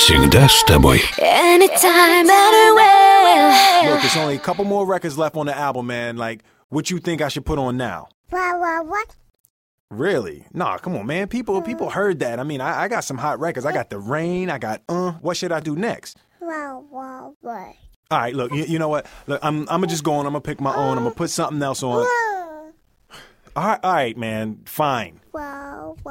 всегда с тобой. Anytime, anywhere. Look, there's only a couple more records left on the album, man. Like, what you think I should put on now? What? Really? Nah, come on, man. People heard that. I mean, I got some hot records. I got The Rain. I got What should I do next? What? All right, look, you know what? Look, I'm gonna just go on. I'm gonna pick my own. I'm gonna put something else on. All right, man. Fine. Wow.